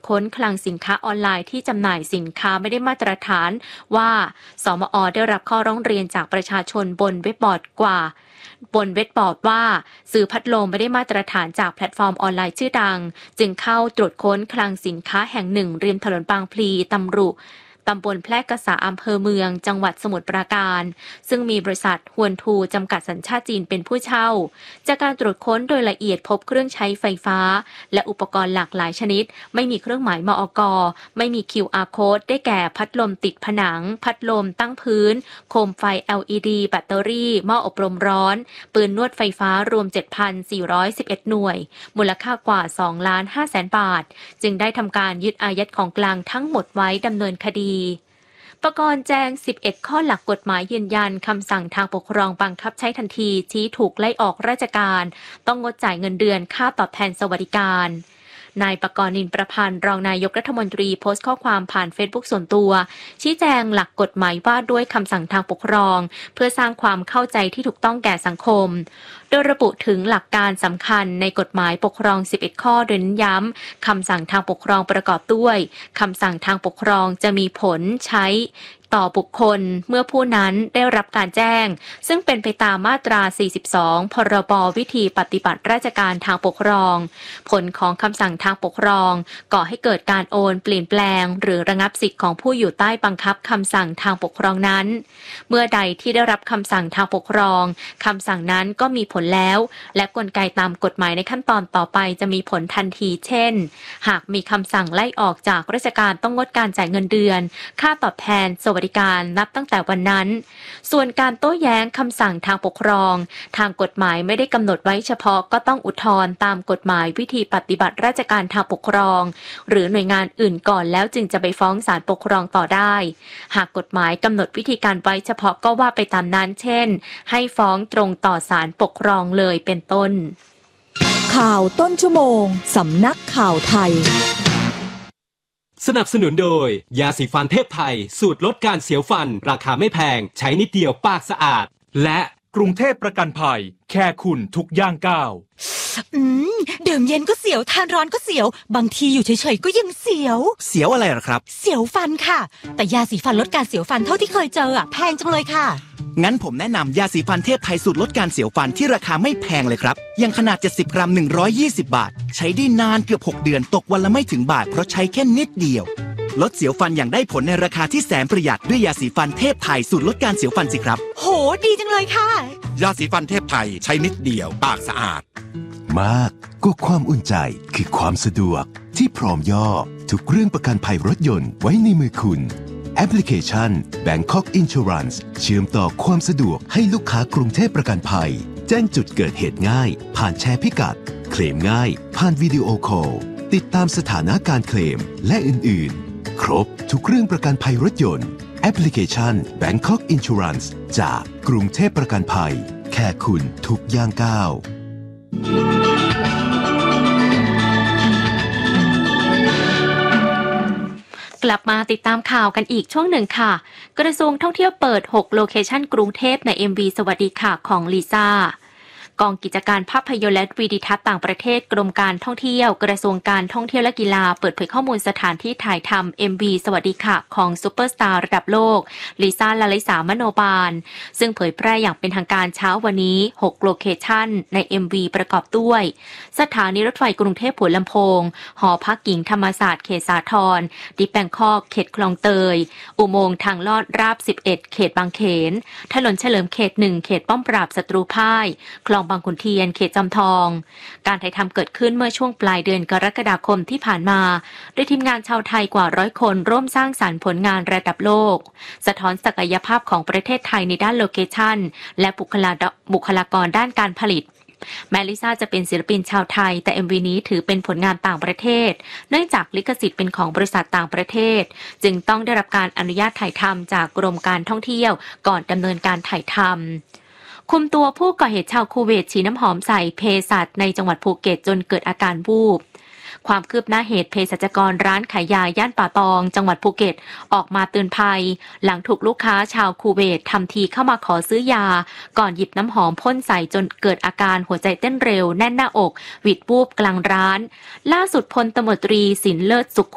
ค้นคลังสินค้าออนไลน์ที่จำหน่ายสินค้าไม่ได้มาตรฐานว่าสมอ.ได้รับข้อร้องเรียนจากประชาชนบนเว็บบอร์ดว่าซื้อพัดลมไม่ได้มาตรฐานจากแพลตฟอร์มออนไลน์ชื่อดังจึงเข้าตรวจค้นคลังสินค้าแห่งหนึ่งริมถนนบางพลีตำบลแพร่กษาอำเภอเมืองจังหวัดสมุทรปราการซึ่งมีบริษัทฮวนทูจำกัดสัญชาติจีนเป็นผู้เช่าจากการตรวจค้นโดยละเอียดพบเครื่องใช้ไฟฟ้าและอุปกรณ์หลากหลายชนิดไม่มีเครื่องหมายมอก.ไม่มี QR code ได้แก่พัดลมติดผนังพัดลมตั้งพื้นโคมไฟ LED แบตเตอรี่หม้ออบลมร้อนปืนนวดไฟฟ้ารวม 7,411 หน่วยมูลค่ากว่า 2,500,000 บาทจึงได้ทำการยึดอายัดของกลางทั้งหมดไว้ดำเนินคดีประกรณ์แจง11ข้อหลักกฎหมายยืนยันคำสั่งทางปกครองบังคับใช้ทันทีที่ถูกไล่ออกราชการต้องงดจ่ายเงินเดือนค่าตอบแทนสวัสดิการนายประกรณ์ นินประพันธ์รองนายกรัฐมนตรีโพสต์ข้อความผ่านเฟซบุ๊กส่วนตัวชี้แจงหลักกฎหมายว่าด้วยคำสั่งทางปกครองเพื่อสร้างความเข้าใจที่ถูกต้องแก่สังคมโดยระบุถึงหลักการสำคัญในกฎหมายปกครอง11ข้อโดยเน้นย้ำคำสั่งทางปกครองประกอบด้วยคำสั่งทางปกครองจะมีผลใช้ต่อบุคคลเมื่อผู้นั้นได้รับการแจ้งซึ่งเป็นไปตามมาตรา42พรบวิธีปฏิบัติราชการทางปกครองผลของคำสั่งทางปกครองก่อให้เกิดการโอนเปลี่ยนแปลงหรือระงับสิทธิของผู้อยู่ใต้บังคับคำสั่งทางปกครองนั้นเมื่อใดที่ได้รับคำสั่งทางปกครองคำสั่งนั้นก็มีผลแล้วและกลไกตามกฎหมายในขั้นตอนต่อไปจะมีผลทันทีเช่นหากมีคำสั่งไล่ออกจากราชการต้องงดการจ่ายเงินเดือนค่าตอบแทนสวัสดิการนับตั้งแต่วันนั้นส่วนการโต้แย้งคำสั่งทางปกครองทางกฎหมายไม่ได้กำหนดไว้เฉพาะก็ต้องอุทธรณ์ตามกฎหมายวิธีปฏิบัติราชการทางปกครองหรือหน่วยงานอื่นก่อนแล้วจึงจะไปฟ้องศาลปกครองต่อได้หากกฎหมายกำหนดวิธีการไว้เฉพาะก็ว่าไปตามนั้นเช่นให้ฟ้องตรงต่อศาลปกครองเลยเป็นต้นข่าวต้นชั่วโมงสำนักข่าวไทยสนับสนุนโดยยาสีฟันเทพไทยสูตรลดการเสียวฟันราคาไม่แพงใช้นิดเดียวปากสะอาดและกรุงเทพประกันภัยแค่คุณทุกย่างก้าวดื่มเย็นก็เสียวทานร้อนก็เสียวบางทีอยู่เฉยๆก็ยังเสียวอะไรหรอครับเสียวฟันค่ะแต่ยาสีฟันลดการเสียวฟันเท่าที่เคยเจอแพงจังเลยค่ะงั้นผมแนะนำยาสีฟันเทพไทยสูตรลดการเสียวฟันที่ราคาไม่แพงเลยครับยังขนาด70 กรัม120 บาทใช้ได้นานเกือบ6 เดือนตกวันละไม่ถึงบาทเพราะใช้แค่นิดเดียวลดเสียวฟันอย่างได้ผลในราคาที่แสนประหยัดด้วยยาสีฟันเทพไทยสูตรลดการเสียวฟันสิครับโหดีจังเลยค่ะยาสีฟันเทพไทยใช้นิดเดียวปากสะอาดมากก็ความอุ่นใจคือความสะดวกที่พร้อมย่อทุกเรื่องประกันภัยรถยนต์ไว้ในมือคุณแอปพลิเคชัน Bangkok Insurance เชื่อมต่อความสะดวกให้ลูกค้ากรุงเทพประกันภัยแจ้งจุดเกิดเหตุง่ายผ่านแชร์พิกัดเคลมง่ายผ่านวิดีโอคอลติดตามสถานะการเคลมและอื่นๆครบทุกเรื่องประกันภัยรถยนต์แอปพลิเคชัน Bangkok Insurance จากกรุงเทพประกันภัยแค่คุณทุกย่างก้าวกลับมาติดตามข่าวกันอีกช่วงหนึ่งค่ะกระทรวงท่องเที่ยวเปิด6โลเคชั่นกรุงเทพใน MV สวัสดีค่ะของลิซ่ากองกิจการภาพยนตร์และวิดีทัศน์ต่างประเทศกรมการท่องเที่ยวกระทรวงการท่องเที่ยวและกีฬาเปิดเผยข้อมูลสถานที่ถ่ายทำ MV สวัสดีค่ะของซุปเปอร์สตาร์ระดับโลกลิซ่าลาลิสามโนบาลซึ่งเผยแพร่อย่างเป็นทางการเช้าวันนี้6โลเคชั่นใน MV ประกอบด้วยสถานีรถไฟกรุงเทพหัวลำโพงหอพักหญิงธรรมศาสตร์เขตสาทรดิแบงคอกเขตคลองเตยอุโมงค์ทางลอดราบ11เขตบางเขนถนนเฉลิมเขต1เขตป้อมปราบศัตรูพ่ายคลองบางขุนเทียนเขตจอมทองการถ่ายทำเกิดขึ้นเมื่อช่วงปลายเดือนกรกฎาคมที่ผ่านมาโดยทีมงานชาวไทยกว่า100 คนร่วมสร้างสรรค์ผลงานระดับโลกสะท้อนศักยภาพของประเทศไทยในด้านโลเคชั่นและบุคลากรด้านการผลิตแม้ลิซ่าจะเป็นศิลปินชาวไทยแต่ MV นี้ถือเป็นผลงานต่างประเทศเนื่องจากลิขสิทธิ์เป็นของบริษัทต่างประเทศจึงต้องได้รับการอนุญาตถ่ายทำจากกรมการท่องเที่ยวก่อนดำเนินการถ่ายทำคุมตัวผู้ก่อเหตุชาวคูเวตฉีดน้ำหอมใส่เภสัชในจังหวัดภูเก็ตจนเกิดอาการวูบความคืบหน้าเหตุเภสัชกรร้านขายยาย่านป่าตองจังหวัดภูเก็ตออกมาเตือนภัยหลังถูกลูกค้าชาวคูเวตทำทีเข้ามาขอซื้อยาก่อนหยิบน้ำหอมพ่นใส่จนเกิดอาการหัวใจเต้นเร็วแน่นหน้าอกหวิดวูบกลางร้านล่าสุดพลตำรวจตรีสินเลิศสุข